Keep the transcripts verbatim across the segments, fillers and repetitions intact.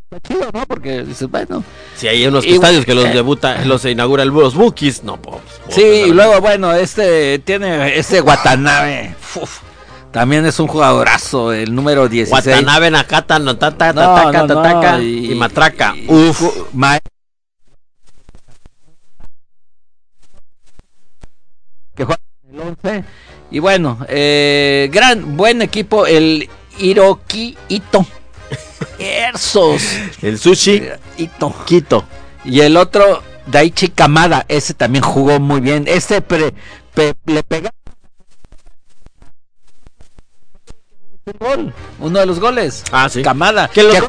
está chido, ¿no? Porque dices, bueno. Si hay unos y, estadios que los eh, debuta, los inaugura el los Bukis, no, pues. Sí, y luego, bueno, este tiene este Watanabe. Uf, también es un jugadorazo, el número dieciséis. Watanabe, Nakata, Notata, no, Tataka, no, Tataka no, y, y, y Matraca. Y, Uf. Ma- que juega con el once. Y bueno, eh, gran, buen equipo, el Hiroki Ito. Ersos. El Sushi Ito. Quito. Y el otro, Daichi Kamada, ese también jugó muy bien. Este pre, pe, le pega un gol, uno de los goles. Ah, sí. Kamada. Que lo... que...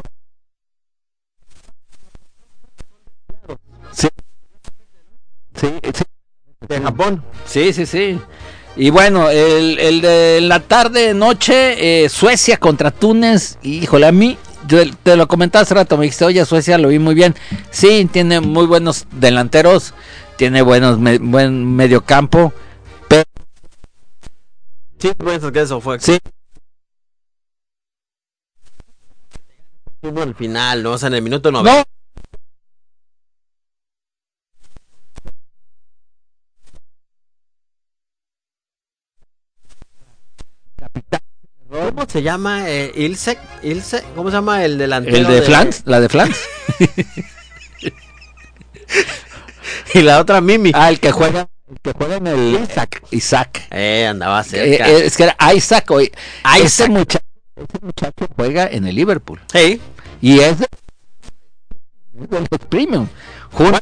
Sí. Sí, sí. De Japón. Sí, sí, sí. Y bueno, el, el de la tarde, noche, eh, Suecia contra Túnez. Híjole, a mí, yo te lo comentaba hace rato, me dijiste, oye, Suecia lo vi muy bien. Sí, tiene muy buenos delanteros, tiene buenos me, buen mediocampo. Pero... Sí, piensas que eso fue. Sí. Al final, ¿no? O sea, en el minuto noventa. No. ¿Cómo se llama? Eh, Ilse, Ilse, ¿cómo se llama el delantero? El de, de... Flans, la de Flans. Y la otra Mimi. Ah, el que juega, el que juega en el Isaac. Isaac. Eh, andaba cerca. Eh, es que era Isaac hoy. Isaac. Ese muchacho, ese muchacho juega en el Liverpool. Sí. Y es de, del Premium. Junto.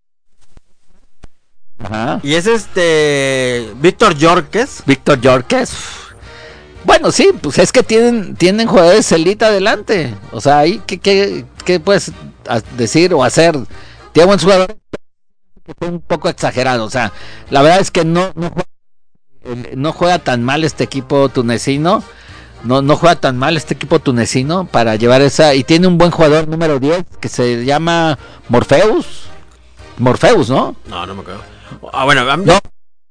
Ajá. Y es este Víctor Yorques. Víctor Yorques. Bueno, sí, pues es que tienen tienen jugadores celita adelante. O sea, ahí ¿qué, qué, qué puedes decir o hacer? Tiene buenos jugadores que fue un poco exagerado. O sea, la verdad es que no no juega, no juega tan mal este equipo tunecino. No no juega tan mal este equipo tunecino para llevar esa. Y tiene un buen jugador número diez que se llama Morpheus. Morpheus, ¿no? No, no me acuerdo. Ah, bueno, a mí... no.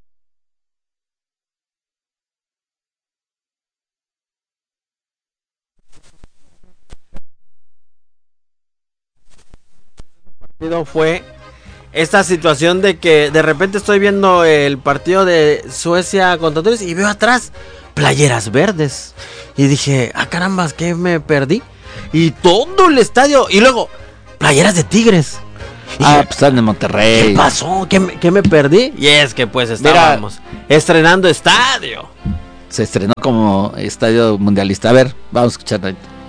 fue esta situación de que de repente estoy viendo el partido de Suecia contra Túnez y veo atrás playeras verdes y dije, ah carambas, ¿qué me perdí? Y todo el estadio y luego playeras de Tigres. Y ah, pues están de Monterrey. ¿Qué pasó? ¿Qué me, qué me perdí? Y es que pues estábamos Mira, estrenando estadio. Se estrenó como estadio mundialista. A ver, vamos a escuchar.